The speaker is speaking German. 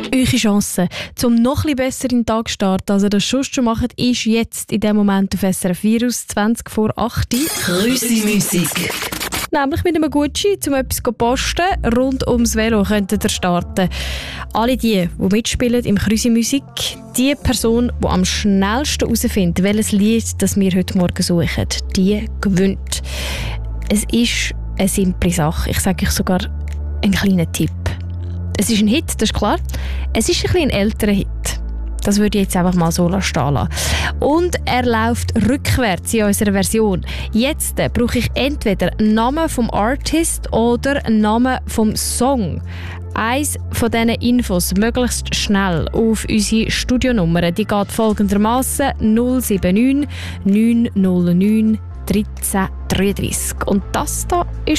Eure Chance, um noch ein bisschen besser in den Tag zu starten, als ihr das schon macht, ist jetzt in dem Moment auf SRF Virus 20 vor 8 Uhr. Grüssi-Musik. Nämlich mit einem Gutschein, um etwas zu posten. Rund ums Velo könntet ihr starten. Alle die mitspielen im Grüssi-Musik, die Person, die am schnellsten herausfindet, welches Lied das wir heute Morgen suchen, die gewinnt. Es ist eine simple Sache. Ich sage euch sogar einen kleinen Tipp. Es ist ein Hit, das ist klar. Es ist ein älterer Hit. Das würde ich jetzt einfach mal so stehen lassen. Und er läuft rückwärts in unserer Version. Jetzt brauche ich entweder einen Namen vom Artist oder einen Namen vom Song. Eins von diesen Infos möglichst schnell auf unsere Studionummer. Die geht folgendermaßen 079 909 1333. Und das da ist